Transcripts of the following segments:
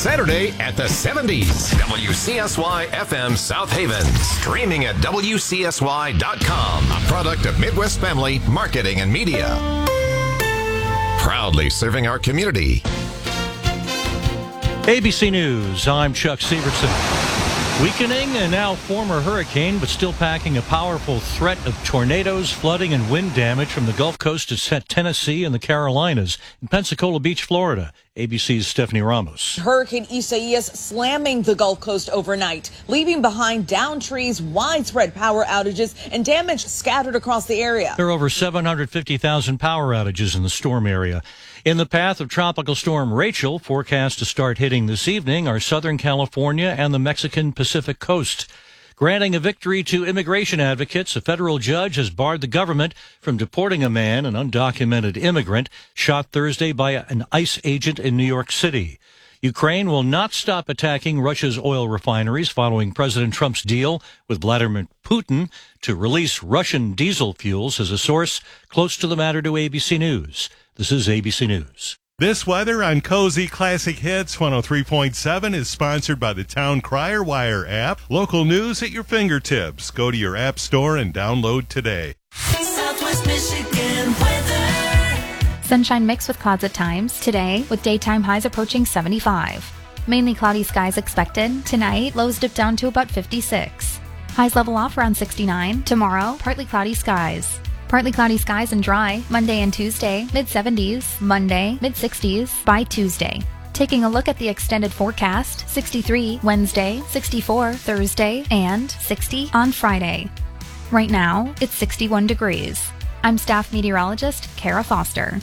Saturday at the 70s. WCSY FM South Haven. Streaming at WCSY.com. A product of Midwest Family Marketing and Media. Proudly serving our community. ABC News, I'm Chuck Severson. Weakening and now former hurricane, but still packing a powerful threat of tornadoes, flooding, and wind damage from the Gulf Coast to Tennessee and the Carolinas. In Pensacola Beach, Florida, ABC's Stephanie Ramos. Hurricane Isaias slamming the Gulf Coast overnight, leaving behind downed trees, widespread power outages, and damage scattered across the area. There are over 750,000 power outages in the storm area. In the path of Tropical Storm Rachel, forecast to start hitting this evening, are Southern California and the Mexican Pacific coast. Granting a victory to immigration advocates, a federal judge has barred the government from deporting a man, an undocumented immigrant, shot Thursday by an ICE agent in New York City. Ukraine will not stop attacking Russia's oil refineries following President Trump's deal with Vladimir Putin to release Russian diesel fuels, as a source close to the matter to ABC News. This is ABC News. This weather on Cozy Classic Hits 103.7 is sponsored by the Town Crier Wire app. Local news at your fingertips. Go to your app store and download today. Southwest Michigan weather. Sunshine mixed with clouds at times today, with daytime highs approaching 75. Mainly cloudy skies expected. Tonight, lows dip down to about 56. Highs level off around 69. Tomorrow, partly cloudy skies. Partly cloudy skies and dry. Monday and Tuesday, mid-70s. Monday, mid-60s by Tuesday. Taking a look at the extended forecast, 63 Wednesday, 64 Thursday, and 60 on Friday. Right now, it's 61 degrees. I'm staff meteorologist Kara Foster.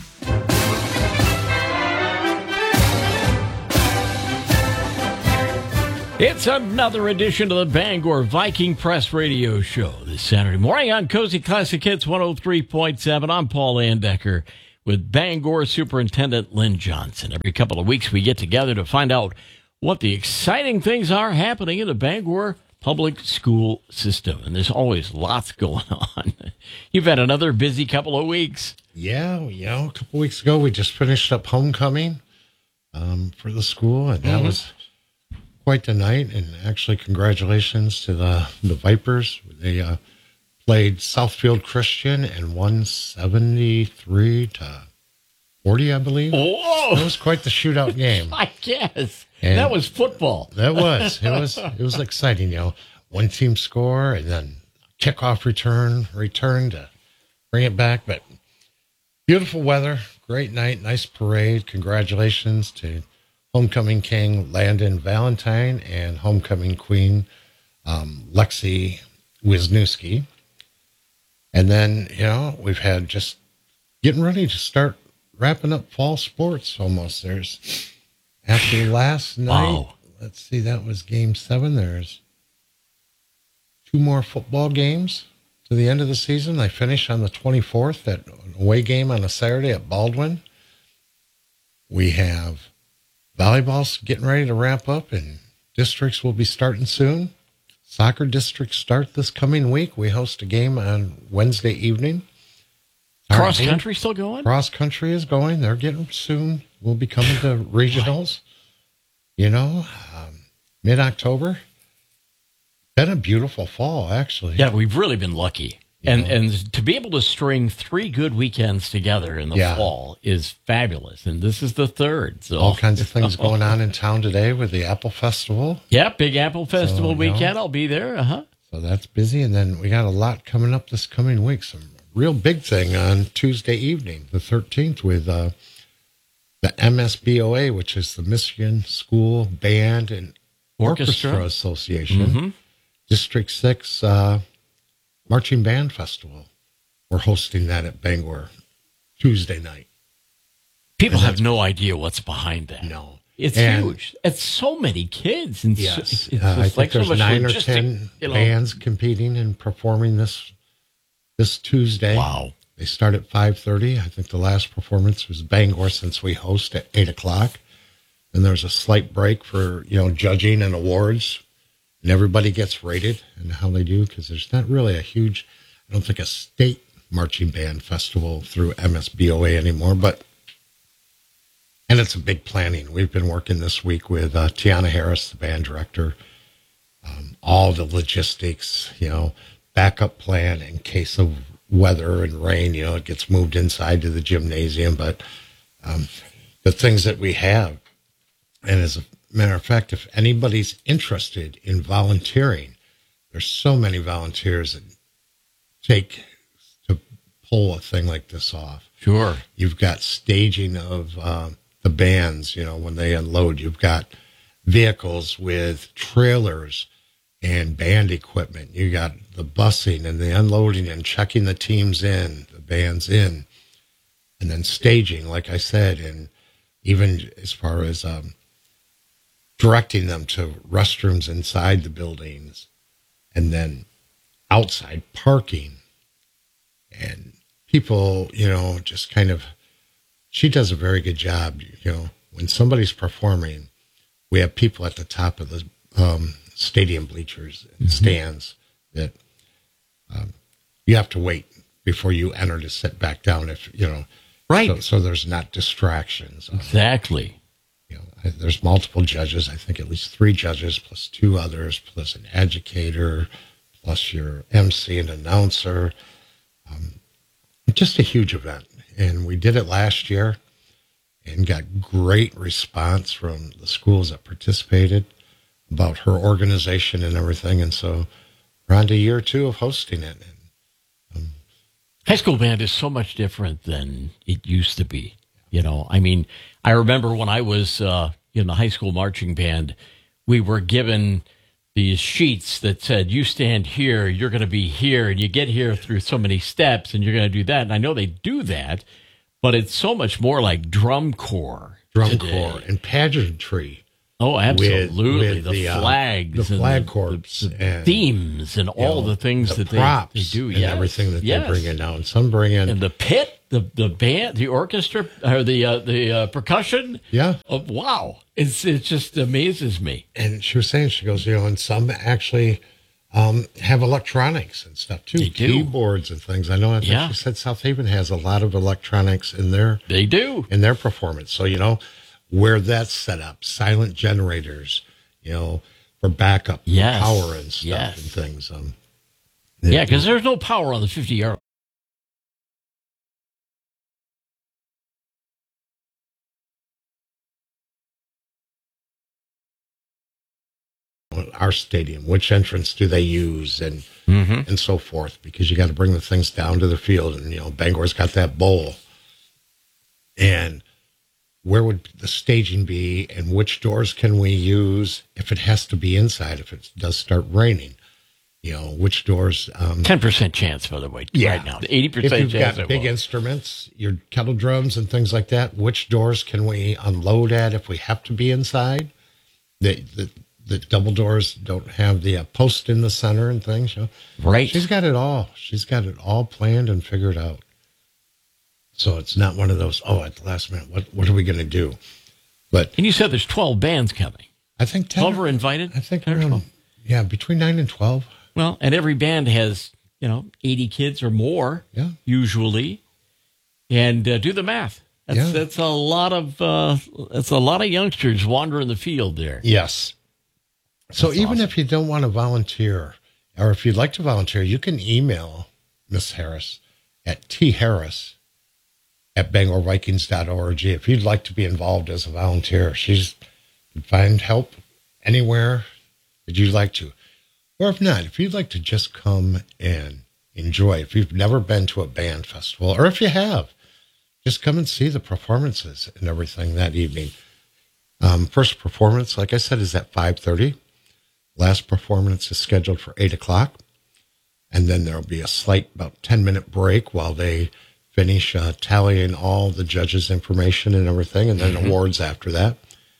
It's another edition of the Bangor Viking Press Radio Show this Saturday morning on Cozy Classic Hits 103.7. I'm Paul Andecker with Bangor Superintendent Lynn Johnson. Every couple of weeks we get together to find out what the exciting things are happening in the Bangor public school system. And there's always lots going on. You've had another busy couple of weeks. Yeah, a couple of weeks ago we just finished up homecoming for the school, and that was quite the night. And actually, congratulations to the Vipers. They played Southfield Christian and won 73-40, I believe. Whoa! It was quite the shootout game. I guess. And that was football. That was. It was exciting, One team score and then kickoff return to bring it back. But beautiful weather, great night, nice parade. Congratulations to Homecoming King Landon Valentine and Homecoming Queen Lexi Wisniewski. And then, we've had just getting ready to start wrapping up fall sports almost. There's, after last night, let's see, that was game 7. There's 2 more football games to the end of the season. They finish on the 24th at an away game on a Saturday at Baldwin. We have volleyball's getting ready to wrap up, and districts will be starting soon. Soccer districts start this coming week. We host a game on Wednesday evening. Cross country still going? Cross country is going. They're getting soon. We'll be coming to regionals. Mid-October. Been a beautiful fall, actually. Yeah, we've really been lucky. And to be able to string 3 good weekends together in the fall is fabulous. And this is the 3rd. So all kinds of things going on in town today with the Apple Festival. Yeah, Big Apple Festival weekend. I'll be there. So that's busy. And then we got a lot coming up this coming week. Some real big thing on Tuesday evening, the 13th, with the MSBOA, which is the Michigan School Band and Orchestra Association. District 6 Marching Band Festival. We're hosting that at Bangor Tuesday night. People have no idea what's behind that. No. It's huge. It's so many kids. And yes. I think there's 9 or 10 bands competing and performing this Tuesday. Wow. They start at 5:30. I think the last performance was Bangor, since we host at 8 o'clock. And there's a slight break for, judging and awards. And everybody gets rated and how they do, because there's not really a huge, I don't think, a state marching band festival through MSBOA anymore. But And it's a big planning. We've been working this week with Tiana Harris, the band director, all the logistics, backup plan in case of weather and rain, it gets moved inside to the gymnasium. But the things that we have, and as a matter of fact, if anybody's interested in volunteering, there's so many volunteers that take to pull a thing like this off. Sure. You've got staging of the bands, when they unload. You've got vehicles with trailers and band equipment. You got the busing and the unloading and checking the teams in, the bands in, and then staging, like I said, and even as far as directing them to restrooms inside the buildings, and then outside parking. And people, just kind of, she does a very good job. When somebody's performing, we have people at the top of the stadium bleachers and stands that you have to wait before you enter to sit back down. Right. So there's not distractions. Exactly. There's multiple judges. I think at least 3 judges plus 2 others, plus an educator, plus your MC and announcer. Just a huge event. And we did it last year and got great response from the schools that participated about her organization and everything. And so we're on to year 2 of hosting it. High school band is so much different than it used to be. I remember when I was in the high school marching band, we were given these sheets that said, you stand here, you're going to be here, and you get here through so many steps, and you're going to do that. And I know they do that, but it's so much more like drum corps. And pageantry. Oh, absolutely. With the flags. The flag corps. The themes and all the things that they do. And everything that they bring in now. And some bring in. And the pit, the band, the orchestra, or the percussion. Yeah. Oh, wow. It just amazes me. And she was saying, she goes, and some actually have electronics and stuff too. They do. Keyboards and things. I know. I think she said South Haven has a lot of electronics in their. They do. In their performance. So, where that's set up, silent generators, for backup, for power and stuff and things. Because there's no power on the 50-yard. Our stadium, which entrance do they use, and so forth, because you got to bring the things down to the field, and Bangor's got that bowl, and where would the staging be, and which doors can we use if it has to be inside, if it does start raining, which doors. 10% chance, by the way, right now. 80% if you've chance. Got big instruments, your kettle drums and things like that, which doors can we unload at if we have to be inside? The double doors don't have the post in the center and things. Right. She's got it all. She's got it all planned and figured out. So it's not one of those, at the last minute, what are we going to do? But and you said there's 12 bands coming. I think 10. 12 are invited? I think around, between 9 and 12. Well, and every band has, 80 kids or more, usually. And do the math. That's a lot of youngsters wandering the field there. Yes. So even if you don't want to volunteer, or if you'd like to volunteer, you can email Miss Harris at tharris@bangorvikings.org if you'd like to be involved as a volunteer. She's find help anywhere that you'd like to. Or if not, if you'd like to just come and enjoy, if you've never been to a band festival, or if you have, just come and see the performances and everything that evening. First performance, like I said, is at 5:30. Last performance is scheduled for 8 o'clock. And then there'll be a slight, about 10-minute break while they finish tallying all the judges' information and everything, and then awards after that.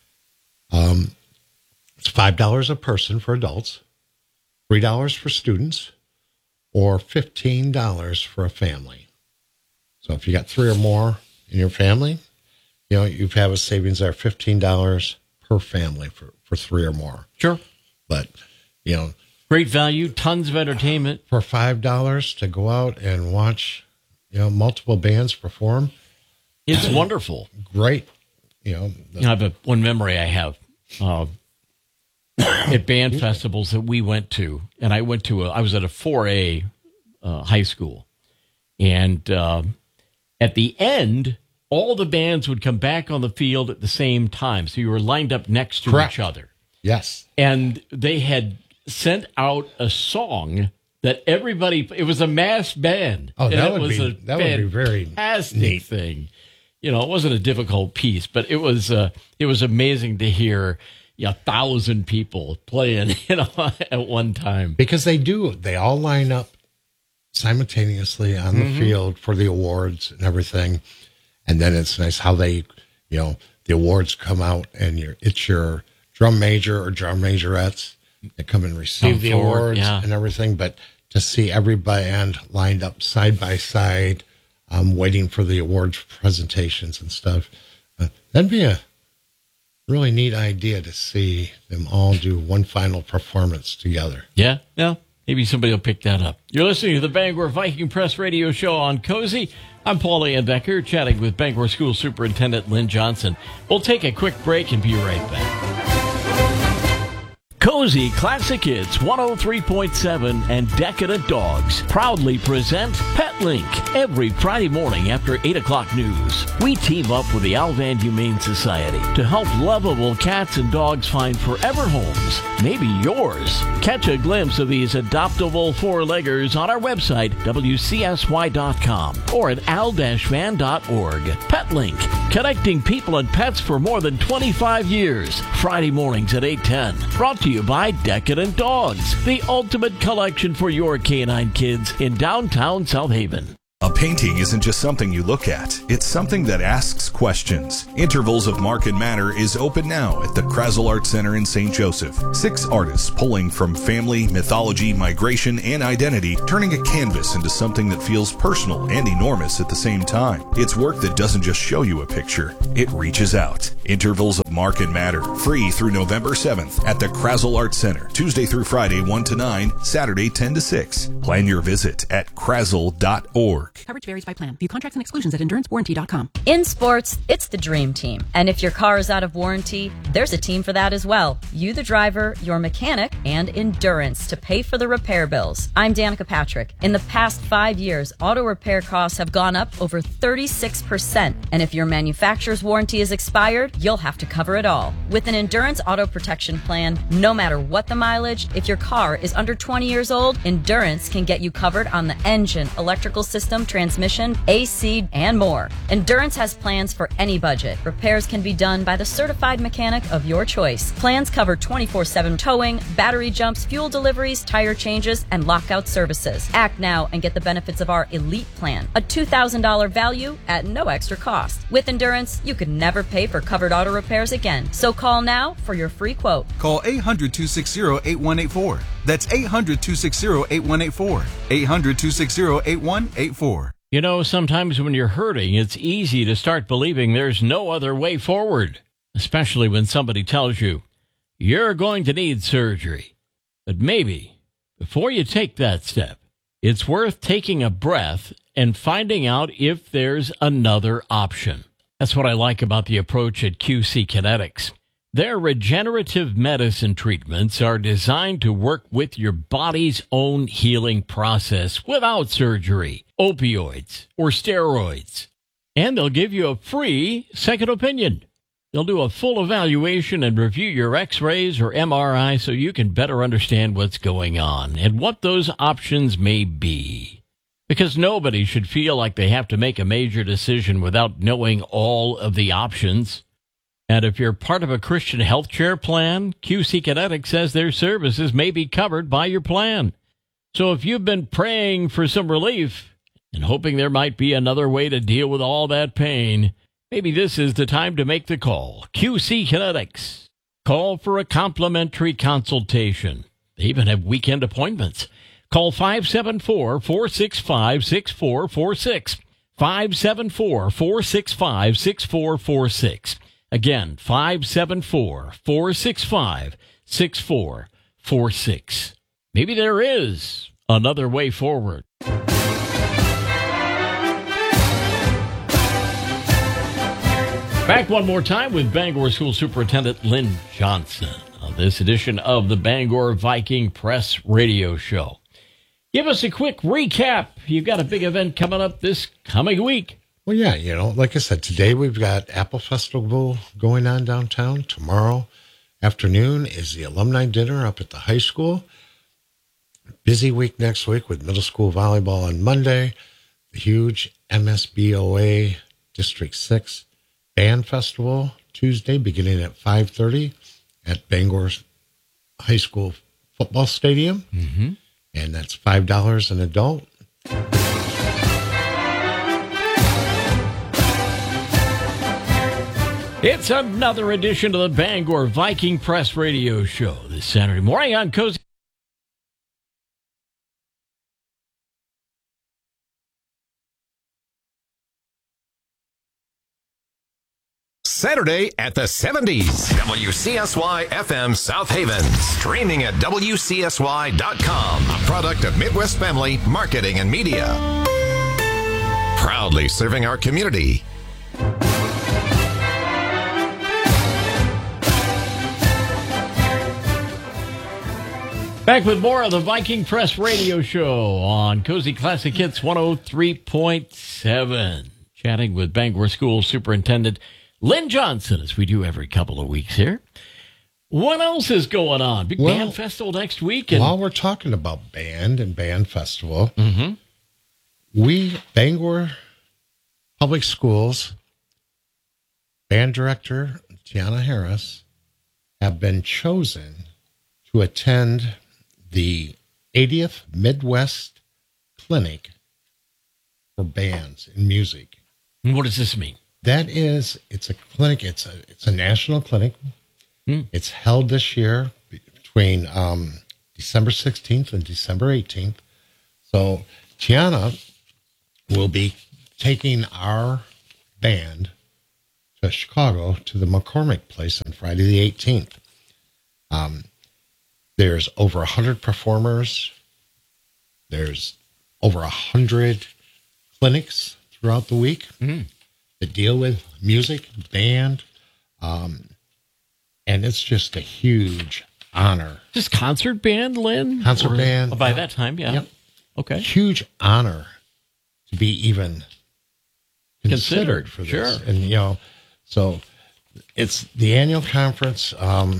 It's $5 a person for adults, $3 for students, or $15 for a family. So if you got 3 or more in your family, you have a savings there, $15 per family for 3 or more. Sure. But, great value, tons of entertainment. For $5 to go out and watch, multiple bands perform. It's wonderful. Great. I have one memory I have at band festivals that we went to, and I was at a 4A high school, and at the end, all the bands would come back on the field at the same time, so you were lined up next to Correct. each other. Yes. And they had sent out a song that everybody, it was a mass band. Oh, and that it would was be a very fantastic neat thing. It wasn't a difficult piece, but it was amazing to hear 1,000 people playing, at one time. Because they all line up simultaneously on the field for the awards and everything. And then it's nice how they, the awards come out and it's your drum major or drum majorettes that come and receive the awards and everything. But to see every band lined up side by side, waiting for the awards presentations and stuff, that'd be a really neat idea to see them all do one final performance together. Yeah. Maybe somebody will pick that up. You're listening to the Bangor Viking Press Radio Show on Cozy. I'm Paul Landecker, chatting with Bangor School Superintendent Lynn Johnson. We'll take a quick break and be right back. Cozy Classic Hits 103.7 and Decadent Dogs proudly present Pet Link every Friday morning after 8 o'clock news. We team up with the Alvan Humane Society to help lovable cats and dogs find forever homes, maybe yours. Catch a glimpse of these adoptable four-leggers on our website, WCSY.com, or at al-van.org. Pet Link, connecting people and pets for more than 25 years. Friday mornings at 8:10. Brought to you by Decadent Dogs, the ultimate collection for your canine kids in downtown South Haven. A painting isn't just something you look at. It's something that asks questions. Intervals of Mark and Matter is open now at the Krazel Art Center in St. Joseph. 6 artists pulling from family, mythology, migration, and identity, turning a canvas into something that feels personal and enormous at the same time. It's work that doesn't just show you a picture. It reaches out. Intervals of Mark and Matter, free through November 7th at the Krazel Art Center, Tuesday through Friday 1 to 9, Saturday 10 to 6. Plan your visit at krazel.org. Coverage varies by plan. View contracts and exclusions at endurancewarranty.com. In sports, it's the dream team. And if your car is out of warranty, there's a team for that as well. You, the driver, your mechanic, and Endurance to pay for the repair bills. I'm Danica Patrick. In the past 5 years, auto repair costs have gone up over 36%. And if your manufacturer's warranty is expired, you'll have to cover it all. With an Endurance auto protection plan, no matter what the mileage, if your car is under 20 years old, Endurance can get you covered on the engine, electrical system, transmission, AC, and more. Endurance has plans for any budget. Repairs can be done by the certified mechanic of your choice. Plans cover 24/7 towing, battery jumps, fuel deliveries, tire changes, and lockout services. Act now and get the benefits of our Elite Plan, a $2,000 value at no extra cost. With Endurance, you could never pay for covered auto repairs again. So call now for your free quote. Call 800-260-8184. That's 800-260-8184. 800-260-8184. Sometimes when you're hurting, it's easy to start believing there's no other way forward, especially when somebody tells you you're going to need surgery. But maybe before you take that step, it's worth taking a breath and finding out if there's another option. That's what I like about the approach at QC Kinetics. Their regenerative medicine treatments are designed to work with your body's own healing process without surgery, opioids, or steroids. And they'll give you a free second opinion. They'll do a full evaluation and review your x-rays or MRI so you can better understand what's going on and what those options may be. Because nobody should feel like they have to make a major decision without knowing all of the options. And if you're part of a Christian health care plan, QC Kinetics says their services may be covered by your plan. So if you've been praying for some relief and hoping there might be another way to deal with all that pain, maybe this is the time to make the call. QC Kinetics. Call for a complimentary consultation. They even have weekend appointments. Call 574-465-6446. 574-465-6446. Again, 574-465-6446. Maybe there is another way forward. Back one more time with Bangor School Superintendent Lynn Johnson on this edition of the Bangor Viking Press Radio Show. Give us a quick recap. You've got a big event coming up this coming week. Well, yeah, like I said, today we've got Apple Festival going on downtown. Tomorrow afternoon is the alumni dinner up at the high school. Busy week next week with middle school volleyball on Monday. The huge MSBOA District 6 Band Festival Tuesday beginning at 5:30 at Bangor High School Football Stadium. Mm-hmm. And that's $5 an adult. It's another edition of the Bangor Viking Press Radio Show this Saturday morning on Cozy. Saturday at the 70s. WCSY FM South Haven. Streaming at WCSY.com. A product of Midwest Family Marketing and Media. Proudly serving our community. Back with more of the Viking Press Radio Show on Cozy Classic Hits 103.7. Chatting with Bangor School Superintendent Lynn Johnson, as we do every couple of weeks here. What else is going on? Big Band Festival next week. And while we're talking about band and band festival, mm-hmm. we, Bangor Public Schools, band director Tiana Harris, have been chosen to attend the 80th Midwest Clinic for Bands in Music. And what does this mean? It's a clinic. It's a national clinic. It's held this year between December 16th and December 18th. So Tiana will be taking our band to Chicago to the McCormick Place on Friday the 18th. There's over 100 performers. There's over 100 clinics throughout the week. Mm. That deal with music, band, and it's just a huge honor. Just concert band, Lynn? Band. By that time, yeah. Yep. Okay. Huge honor to be even considered for this. Sure. And, so it's the annual conference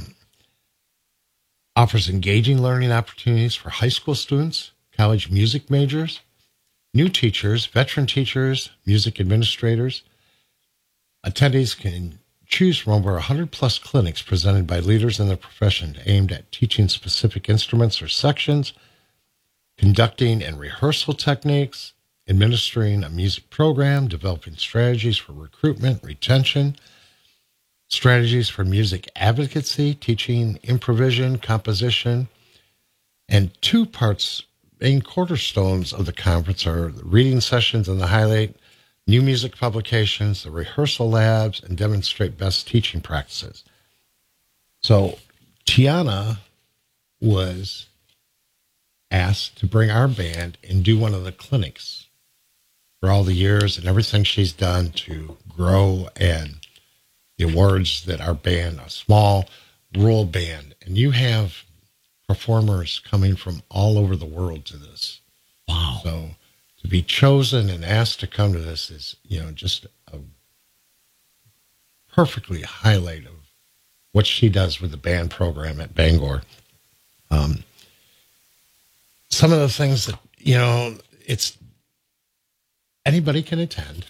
offers engaging learning opportunities for high school students, college music majors, new teachers, veteran teachers, music administrators. Attendees can choose from over 100-plus clinics presented by leaders in the profession aimed at teaching specific instruments or sections, conducting and rehearsal techniques, administering a music program, developing strategies for recruitment, retention, strategies for music advocacy, teaching improvisation, composition, and two parts, main cornerstones of the conference are the reading sessions and the highlight new music publications, the rehearsal labs, and demonstrate best teaching practices. So Tiana was asked to bring our band and do one of the clinics for all the years and everything she's done to grow and the awards that our band, a small rural band, and you have performers coming from all over the world to this. Wow. So to be chosen and asked to come to this is, just a perfectly highlight of what she does with the band program at Bangor. Some of the things that, it's anybody can attend.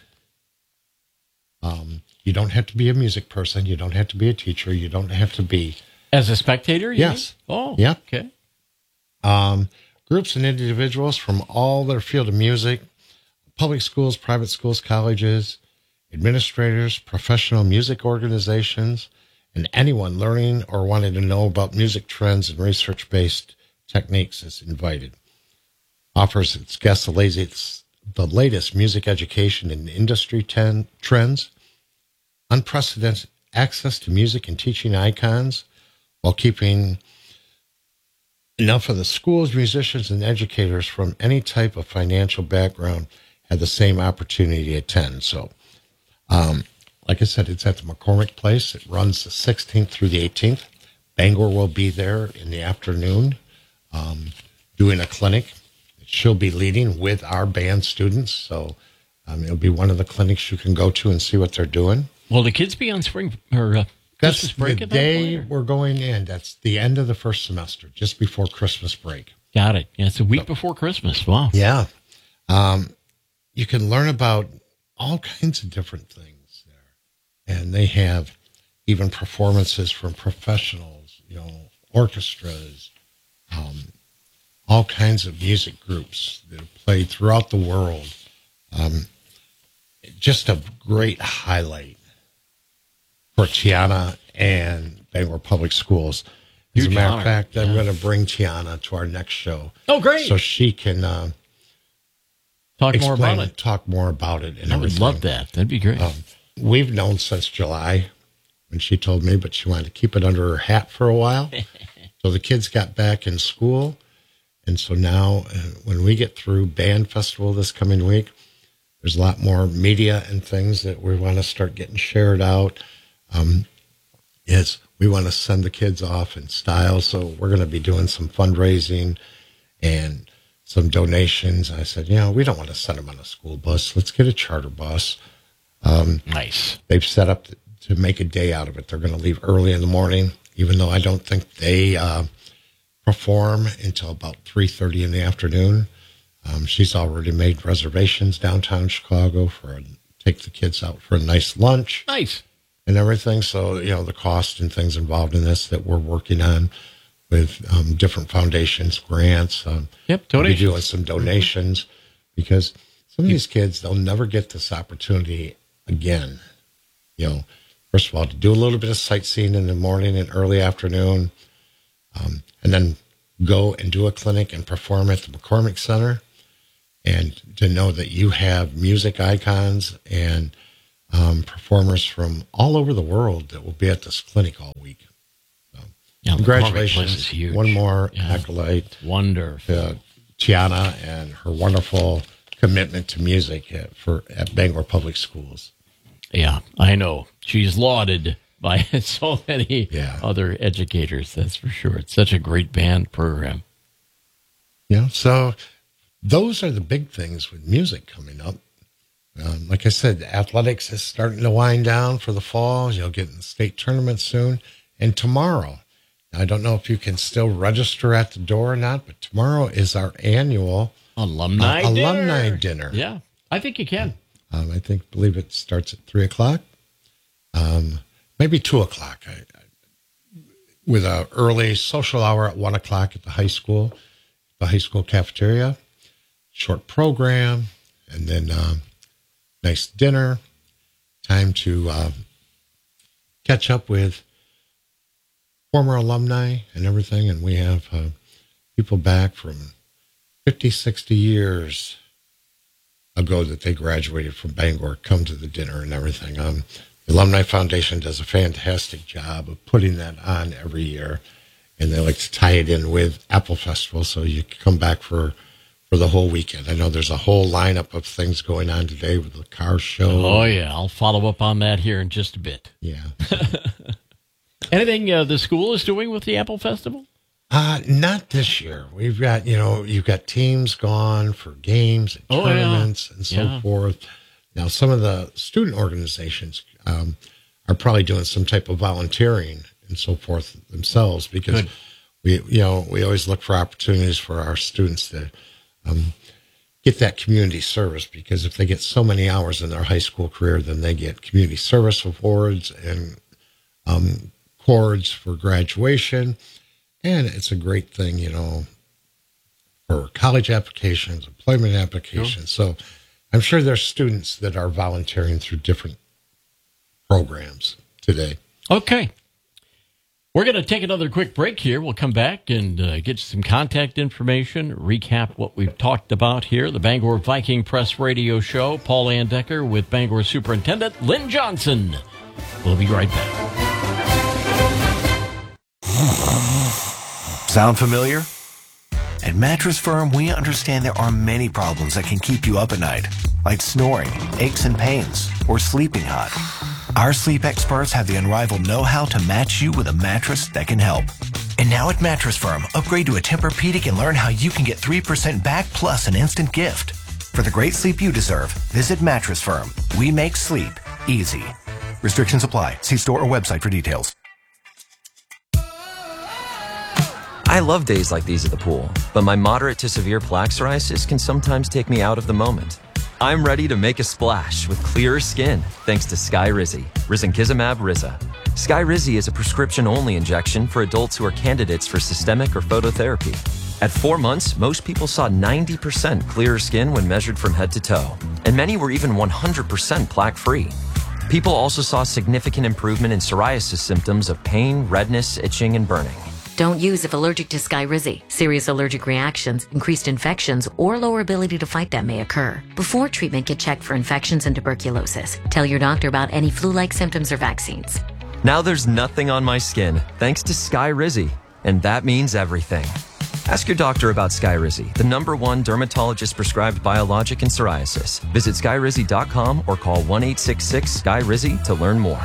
You don't have to be a music person. You don't have to be a teacher. You don't have to be... As a spectator? Yes. Mean? Oh, yeah. Okay. Groups and individuals from all their field of music, public schools, private schools, colleges, administrators, professional music organizations, and anyone learning or wanting to know about music trends and research-based techniques is invited. Offers its guests the latest music education and industry trends, unprecedented access to music and teaching icons, while keeping enough of the schools, musicians, and educators from any type of financial background had the same opportunity to attend. So like I said, it's at the McCormick Place. It runs the 16th through the 18th. Bangor will be there in the afternoon doing a clinic. She'll be leading with our band students. So it'll be one of the clinics you can go to and see what they're doing. Will the kids be on spring or Christmas break the at that day point? we're going in. That's the end of the first semester, just before Christmas break. Got it. Yeah, it's a week before Christmas. Wow. Yeah. You can learn about all kinds of different things there. And they have even performances from professionals, orchestras, all kinds of music groups that have played throughout the world. Just a great highlight for Tiana and Bangor Public Schools. As a Huge matter honor. of fact, I'm going to bring Tiana to our next show. Oh, great. So she can Talk more about it. Talk more about it. And I would everything. love that. That'd be great. We've known since July when she told me, but she wanted to keep it under her hat for a while. So the kids got back in school. And so now when we get through Band Festival this coming week, there's a lot more media and things that we want to start getting shared out. We want to send the kids off in style. So we're going to be doing some fundraising and some donations. I said, we don't want to send them on a school bus. Let's get a charter bus. Nice. They've set up to make a day out of it. They're going to leave early in the morning, even though I don't think they perform until about 3:30 in the afternoon. She's already made reservations downtown Chicago take the kids out for a nice lunch. Nice. And everything. So, the cost and things involved in this that we're working on with different foundations, grants. Yep, we'll be donations. doing some donations because some of these kids, they'll never get this opportunity again. First of all, to do a little bit of sightseeing in the morning and early afternoon, and then go and do a clinic and perform at the McCormick Center, and to know that you have music icons and performers from all over the world that will be at this clinic all week. Yeah, congratulations. is huge. One more accolade. Wonderful. To Tiana and her wonderful commitment to music at Bangor Public Schools. Yeah, I know. She's lauded by so many other educators, that's for sure. It's such a great band program. So those are the big things with music coming up. Like I said, athletics is starting to wind down for the fall. You'll get in the state tournament soon. And tomorrow, I don't know if you can still register at the door or not, but tomorrow is our annual alumni dinner. Yeah, I think you can. I believe it starts at 3:00, maybe 2:00, with an early social hour at 1:00 at the high school cafeteria, short program, and then nice dinner, time to catch up with former alumni and everything. And we have people back from 50, 60 years ago that they graduated from Bangor come to the dinner and everything. The Alumni Foundation does a fantastic job of putting that on every year, and they like to tie it in with Apple Festival, so you can come back for the whole weekend. I know there's a whole lineup of things going on today with the car show. Oh, yeah. I'll follow up on that here in just a bit. Yeah. Anything the school is doing with the Apple Festival? Not this year. We've got, you've got teams gone for games and tournaments and so forth. Now, some of the student organizations are probably doing some type of volunteering and so forth themselves, because we always look for opportunities for our students to get that community service, because if they get so many hours in their high school career, then they get community service awards and cords for graduation. And it's a great thing, for college applications, employment applications. So I'm sure there's students that are volunteering through different programs today. Okay. We're going to take another quick break here. We'll come back and get some contact information, recap what we've talked about here. The Bangor Viking Press Radio Show. Paul Andecker with Bangor Superintendent Lynn Johnson. We'll be right back. Sound familiar? At Mattress Firm, we understand there are many problems that can keep you up at night, like snoring, aches and pains, or sleeping hot. Our sleep experts have the unrivaled know-how to match you with a mattress that can help. And now at Mattress Firm, upgrade to a Tempur-Pedic and learn how you can get 3% back plus an instant gift. For the great sleep you deserve, visit Mattress Firm. We make sleep easy. Restrictions apply. See store or website for details. I love days like these at the pool, but my moderate to severe plaque psoriasis can sometimes take me out of the moment. I'm ready to make a splash with clearer skin thanks to Skyrizi, risankizumab Riza. Skyrizi is a prescription-only injection for adults who are candidates for systemic or phototherapy. At 4 months, most people saw 90% clearer skin when measured from head to toe, and many were even 100% plaque-free. People also saw significant improvement in psoriasis symptoms of pain, redness, itching, and burning. Don't use if allergic to Skyrizi. Serious allergic reactions, increased infections, or lower ability to fight them may occur. Before treatment, get checked for infections and tuberculosis. Tell your doctor about any flu-like symptoms or vaccines. Now there's nothing on my skin thanks to Skyrizi, and that means everything. Ask your doctor about Skyrizi, the #1 dermatologist-prescribed biologic in psoriasis. Visit Skyrizi.com or call 1-866-SKY-RIZI to learn more.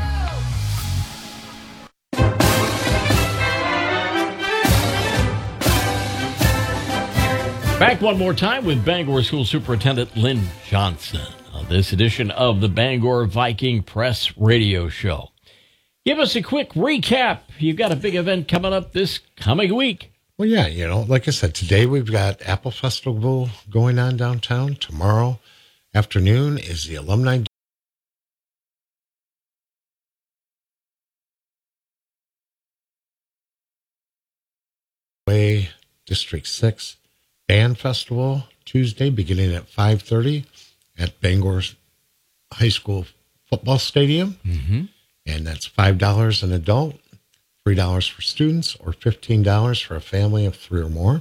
Back one more time with Bangor School Superintendent Lynn Johnson on this edition of the Bangor Viking Press Radio Show. Give us a quick recap. You've got a big event coming up this coming week. Well, yeah, like I said, today we've got Apple Festival going on downtown. Tomorrow afternoon is the Alumni Way District 6 Band Festival, Tuesday, beginning at 5:30 at Bangor High School Football Stadium. Mm-hmm. And that's $5 an adult, $3 for students, or $15 for a family of 3 or more.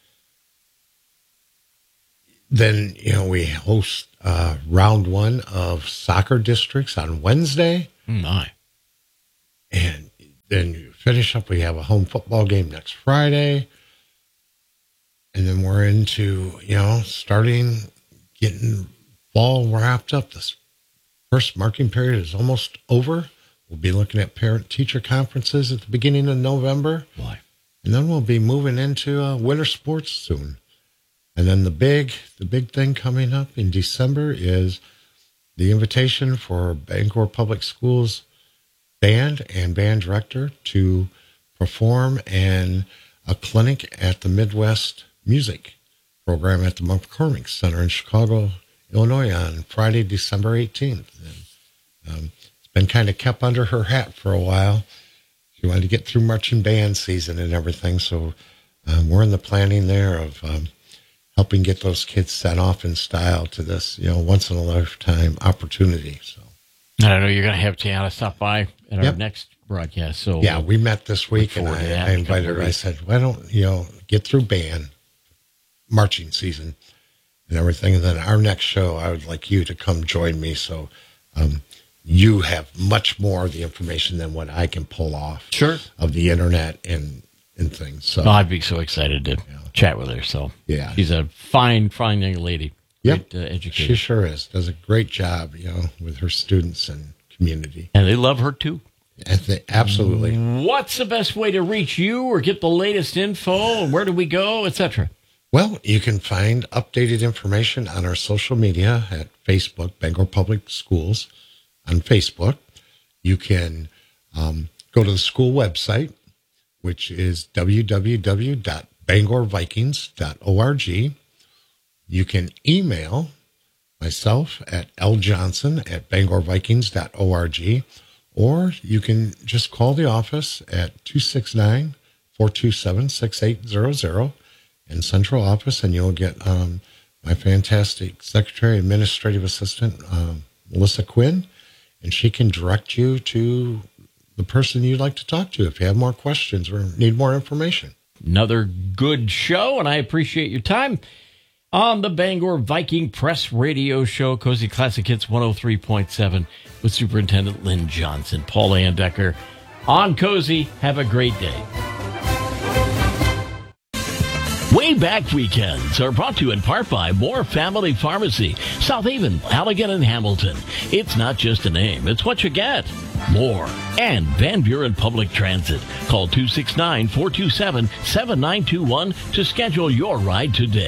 Then, we host round 1 of soccer districts on Wednesday. My. And then you finish up, we have a home football game next Friday. And then we're into, starting getting fall wrapped up. This first marking period is almost over. We'll be looking at parent-teacher conferences at the beginning of November. Why? And then we'll be moving into winter sports soon. And then the big thing coming up in December is the invitation for Bangor Public Schools band and band director to perform in a clinic at the Midwest Music program at the McCormick Center in Chicago, Illinois on Friday, December 18th. And, it's been kind of kept under her hat for a while. She wanted to get through marching band season and everything. So we're in the planning there of helping get those kids sent off in style to this, once in a lifetime opportunity. So I know you're going to have Tiana stop by at our next broadcast. So yeah, we met this week and I invited her. I said, why don't, get through band marching season and everything. And then our next show, I would like you to come join me. So, you have much more of the information than what I can pull off of the internet and things. So I'd be so excited to chat with her. So yeah, she's a fine young lady. Yep. Great educator. She sure is. Does a great job, with her students and community. And they love her too. Absolutely. What's the best way to reach you or get the latest info? And where do we go, etc.? Well, you can find updated information on our social media at Facebook, Bangor Public Schools on Facebook. You can go to the school website, which is www.bangorvikings.org. You can email myself at ljohnson@bangorvikings.org, or you can just call the office at 269-427-6800 in central office, and you'll get my fantastic secretary, administrative assistant, Melissa Quinn, and she can direct you to the person you'd like to talk to if you have more questions or need more information. Another good show, and I appreciate your time on the Bangor Viking Press Radio Show, Cozy Classic Hits 103.7 with Superintendent Lynn Johnson. Paul Landecker on Cozy. Have a great day. Way Back Weekends are brought to you in part by Moore Family Pharmacy, South Haven, Allegan, and Hamilton. It's not just a name, it's what you get. More. And Van Buren Public Transit. Call 269-427-7921 to schedule your ride today.